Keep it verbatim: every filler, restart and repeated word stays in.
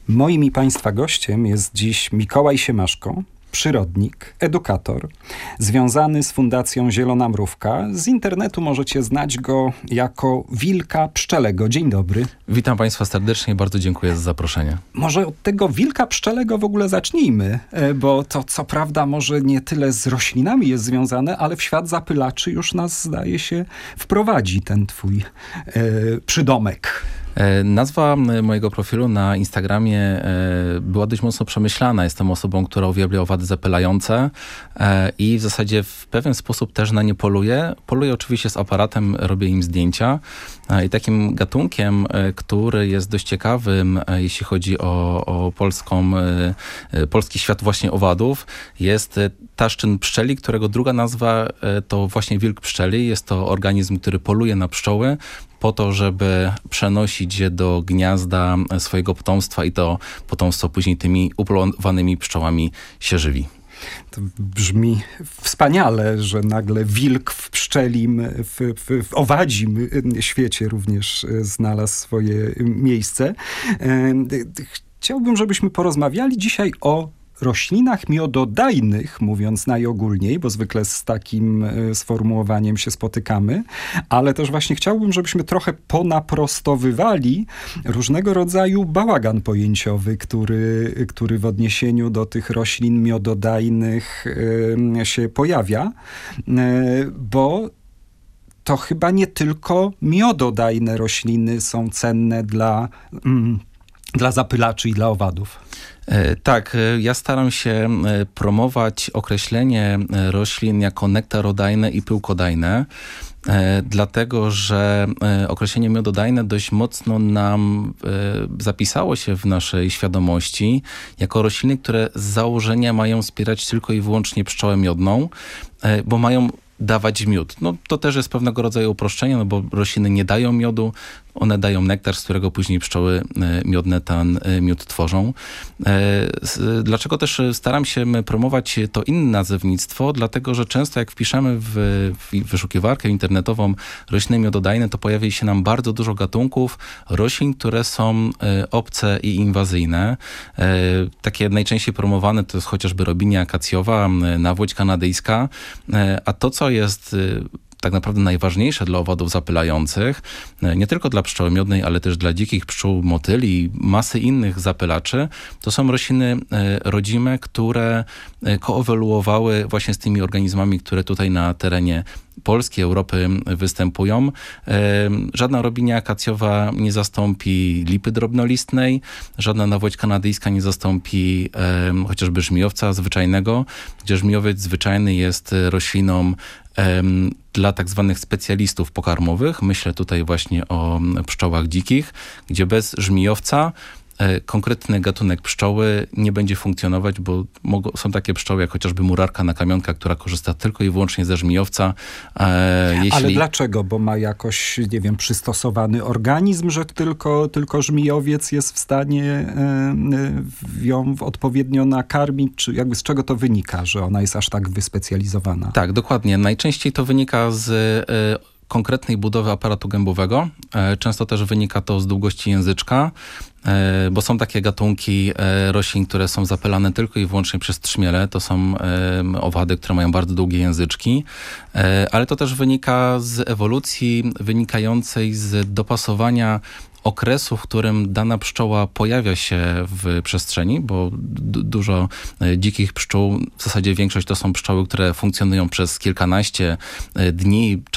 Moim i Państwa gościem jest dziś Mikołaj Siemaszko, przyrodnik, edukator, związany z Fundacją Zielona Mrówka. Z internetu możecie znać go jako Wilka Pszczelego. Dzień dobry. Witam Państwa serdecznie i bardzo dziękuję za zaproszenie. Może od tego Wilka Pszczelego w ogóle zacznijmy, bo to co prawda może nie tyle z roślinami jest związane, ale w świat zapylaczy już nas, zdaje się, wprowadzi ten twój e, przydomek. Nazwa mojego profilu na Instagramie była dość mocno przemyślana. Jestem osobą, która uwielbia owady zapylające i w zasadzie w pewien sposób też na nie poluję. Poluję oczywiście z aparatem, robię im zdjęcia i takim gatunkiem, który jest dość ciekawym, jeśli chodzi o, o polską, polski świat właśnie owadów, jest taszczyn pszczeli, którego druga nazwa to właśnie wilk pszczeli. Jest to organizm, który poluje na pszczoły po to, żeby przenosić je do gniazda swojego potomstwa i to potomstwo później tymi upolowanymi pszczołami się żywi. To brzmi wspaniale, że nagle wilk w pszczelim, w, w, w owadzim świecie również znalazł swoje miejsce. Chciałbym, żebyśmy porozmawiali dzisiaj o roślinach miododajnych, mówiąc najogólniej, bo zwykle z takim sformułowaniem się spotykamy, ale też właśnie chciałbym, żebyśmy trochę ponaprostowywali różnego rodzaju bałagan pojęciowy, który, który w odniesieniu do tych roślin miododajnych się pojawia, bo to chyba nie tylko miododajne rośliny są cenne dla, dla zapylaczy i dla owadów. Tak, ja staram się promować określenie roślin jako nektarodajne i pyłkodajne, dlatego że określenie miododajne dość mocno nam zapisało się w naszej świadomości jako rośliny, które z założenia mają wspierać tylko i wyłącznie pszczołę miodną, bo mają dawać miód. No to też jest pewnego rodzaju uproszczenie, no bo rośliny nie dają miodu, one dają nektar, z którego później pszczoły miodne ten miód tworzą. Dlaczego też staram się promować to inne nazewnictwo? Dlatego, że często jak wpiszemy w wyszukiwarkę internetową rośliny miododajne, to pojawi się nam bardzo dużo gatunków roślin, które są obce i inwazyjne. Takie najczęściej promowane to jest chociażby robinia akacjowa, nawłoć kanadyjska, a to, co jest tak naprawdę najważniejsze dla owadów zapylających, nie tylko dla pszczoły miodnej, ale też dla dzikich pszczół, motyli, masy innych zapylaczy, to są rośliny rodzime, które koewoluowały właśnie z tymi organizmami, które tutaj na terenie Polski, Europy występują. Żadna robinia akacjowa nie zastąpi lipy drobnolistnej, żadna nawłoć kanadyjska nie zastąpi um, chociażby żmijowca zwyczajnego, gdzie żmijowiec zwyczajny jest rośliną um, dla tak zwanych specjalistów pokarmowych. Myślę tutaj właśnie o pszczołach dzikich, gdzie bez żmijowca konkretny gatunek pszczoły nie będzie funkcjonować, bo mogą, są takie pszczoły jak chociażby murarka na kamionka, która korzysta tylko i wyłącznie ze żmijowca. E, jeśli... Ale dlaczego? Bo ma jakoś, nie wiem, przystosowany organizm, że tylko, tylko żmijowiec jest w stanie e, ją odpowiednio nakarmić? Czy jakby z czego to wynika, że ona jest aż tak wyspecjalizowana? Tak, dokładnie. Najczęściej to wynika z e, konkretnej budowy aparatu gębowego. Często też wynika to z długości języczka, bo są takie gatunki roślin, które są zapylane tylko i wyłącznie przez trzmiele. To są owady, które mają bardzo długie języczki, ale to też wynika z ewolucji wynikającej z dopasowania okresu, w którym dana pszczoła pojawia się w przestrzeni, bo d- dużo dzikich pszczół, w zasadzie większość to są pszczoły, które funkcjonują przez kilkanaście dni,